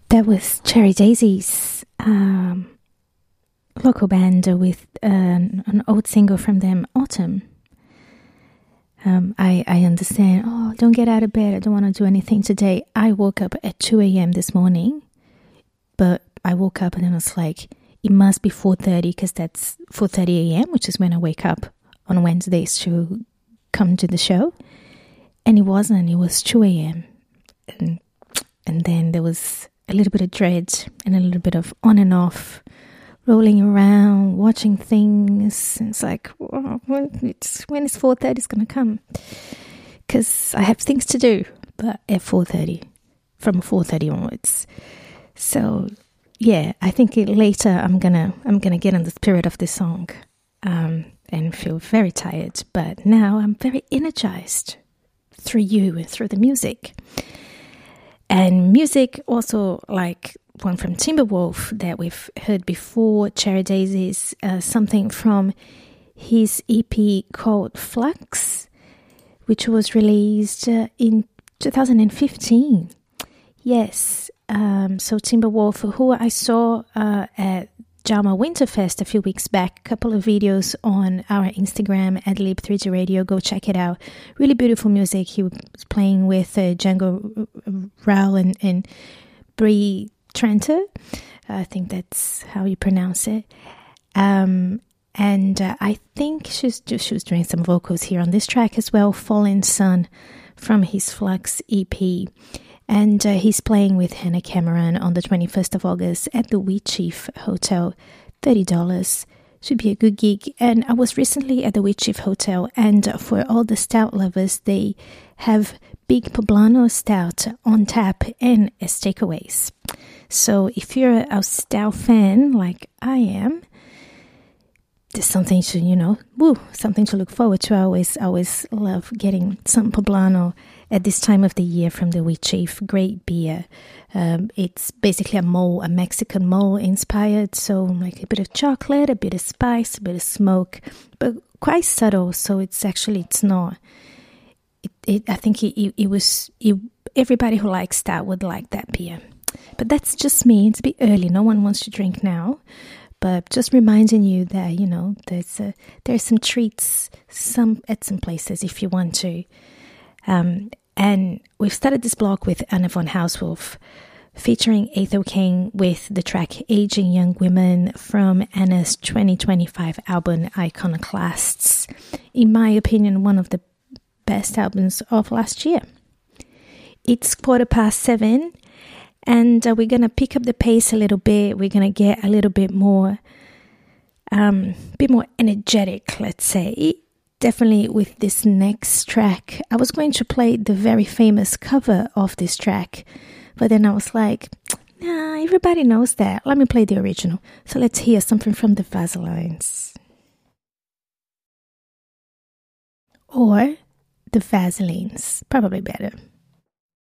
That was Cherry Daisies, local band with an old single from them, Autumn. I understand, don't get out of bed, I don't want to do anything today. I woke up at 2 a.m. this morning, but I woke up and then I was like, it must be 4:30 because that's 4:30 a.m., which is when I wake up on Wednesdays to come to the show. And it wasn't, it was 2 a.m. And then there was a little bit of dread and a little bit of on and off, rolling around, watching things. And it's like, when is 4:30 going to come? Because I have things to do, but at 4:30, from 4:30 onwards. So yeah, I think later I'm gonna get in the spirit of this song, and feel very tired. But now I'm very energized through you and through the music. And music also, like one from Timberwolf that we've heard before, Cherry Daisies, something from his EP called Flux, which was released in 2015. Yes, so Timberwolf, who I saw at Jama Winterfest a few weeks back, a couple of videos on our Instagram at Lib3D Radio. Go check it out. Really beautiful music. He was playing with Django Rao and Bree Trenter. I think that's how you pronounce it. And I think she was doing some vocals here on this track as well, Fallen Sun from his Flux EP. And he's playing with Hannah Cameron on the 21st of August at the Wheatsheaf Hotel. $30. Should be a good gig. And I was recently at the Wheatsheaf Hotel, and for all the stout lovers, they have Big Poblano Stout on tap and as takeaways. So if you're a stout fan like I am, there's something to, something to look forward to. I always love getting some Poblano at this time of the year from the Wheatsheaf. Great beer. It's basically a Mexican mole inspired. So like a bit of chocolate, a bit of spice, a bit of smoke, but quite subtle. So it's not. I think everybody who likes stout would like that beer. But that's just me. It's a bit early. No one wants to drink now. But just reminding you that, there's some treats at some places if you want to. And we've started this blog with Anna von Hauswolf, featuring Ethel King with the track Aging Young Women from Anna's 2025 album Iconoclasts. In my opinion, one of the best albums of last year. It's 7:15. And we're going to pick up the pace a little bit. We're going to get a little bit more energetic, let's say. Definitely with this next track. I was going to play the very famous cover of this track, but then I was like, nah, everybody knows that. Let me play the original. So let's hear something from the Vaselines. Or the Vaselines, probably better.